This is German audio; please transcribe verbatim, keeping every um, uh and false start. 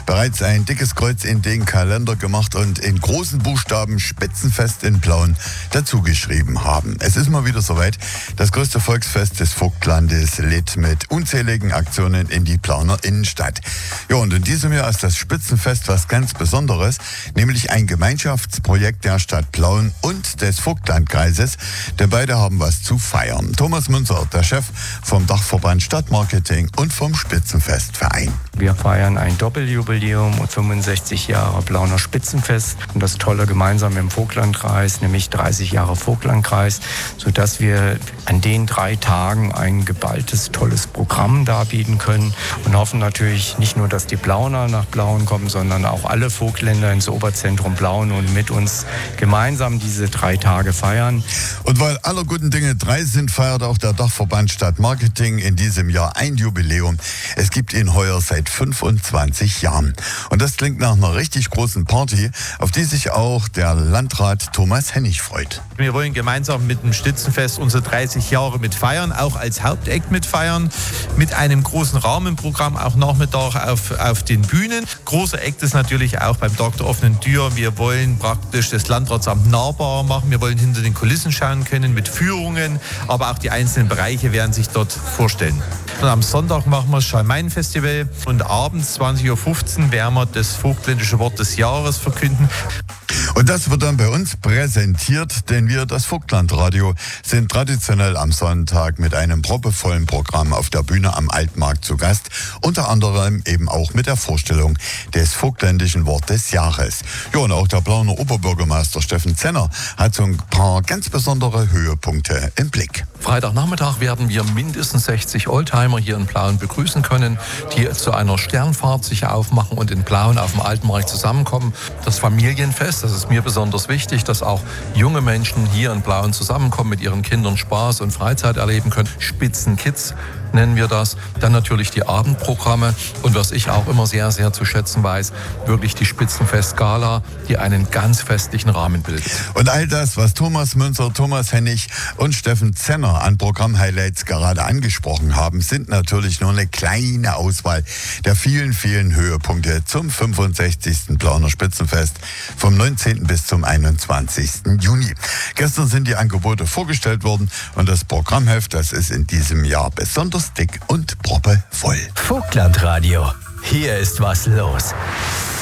bereits ein dickes Kreuz in den Kalender gemacht und in großen Buchstaben Spitzenfest in Plauen dazugeschrieben haben. Es ist mal wieder soweit. Das größte Volksfest des Vogtlandes lädt mit unzähligen Aktionen in die Plauner Innenstadt. Ja, und in diesem Jahr ist das Spitzenfest was ganz Besonderes, nämlich ein Gemeinschaftsprojekt der Stadt Plauen und des Vogtlandkreises, denn beide haben was zu feiern. Thomas Münzer, der Chef vom Dachverband Stadtmarketing und vom Spitzenfestverein. Wir feiern ein Doppeljubiläum und fünfundsechzig Jahre Plauner Spitzenfest und das Tolle gemeinsam im Vogtlandkreis, nämlich dreißig Jahre Vogtlandkreis, sodass wir an den drei Tagen ein geballtes, tolles Programm darbieten können und hoffen natürlich nicht nur, dass die Plauner nach Plauen kommen, sondern auch alle Vogtländer ins Oberzentrum Plauen und mit uns gemeinsam diese drei Tage feiern. Und weil aller guten Dinge drei sind, feiert auch der Dachverband Stadtmarketing in diesem Jahr ein Jubiläum. Es gibt ihn heuer seit fünfundzwanzig Jahren. Und das klingt nach einer richtig großen Party, auf die sich auch der Landrat Thomas Hennig freut. Wir wollen gemeinsam mit dem Spitzenfest unsere dreißig Jahre mit feiern, auch als Hauptakt mit feiern, mit einem großen Rahmenprogramm, auch Nachmittag auf, auf den Bühnen. Großer Act ist natürlich auch beim Tag der offenen Tür. Wir wollen praktisch das Landratsamt nahbar machen. Wir wollen hinter den Kulissen schauen können mit Führungen, aber auch die einzelnen Bereiche werden sich dort vorstellen. Und am Sonntag machen wir das Schalmeien-Festival und abends zwanzig Uhr fünfzehn werden wir das vogtländische Wort des Jahres verkünden. Und das wird dann bei uns präsentiert, denn wir, das Vogtlandradio, sind traditionell am Sonntag mit einem proppevollen Programm auf der Bühne am Altmarkt zu Gast, unter anderem eben auch mit der Vorstellung des vogtländischen Wort des Jahres. Ja, und auch der Plauner Oberbürgermeister Steffen Zenner hat so ein paar ganz besondere Höhepunkte im Blick. Freitagnachmittag werden wir mindestens sechzig Oldtimer hier in Plauen begrüßen können, die zu einer Sternfahrt sich aufmachen und in Plauen auf dem Altmarkt zusammenkommen. Das Familienfest, das ist mir besonders wichtig, dass auch junge Menschen hier in Plauen zusammenkommen, mit ihren Kindern Spaß und Freizeit erleben können. Spitzenkids nennen wir das. Dann natürlich die Abendprogramme und was ich auch immer sehr, sehr zu schätzen weiß, wirklich die Spitzenfest-Gala, die einen ganz festlichen Rahmen bildet. Und all das, was Thomas Münzer, Thomas Hennig und Steffen Zenner an Programm-Highlights gerade angesprochen haben, sind natürlich nur eine kleine Auswahl der vielen, vielen Höhepunkte zum fünfundsechzigsten Plauner Spitzenfest vom neunzehnten bis zum einundzwanzigsten Juni. Gestern sind die Angebote vorgestellt worden und das Programmheft, das ist in diesem Jahr besonders dick und proppevoll. Vogtlandradio. Hier ist was los.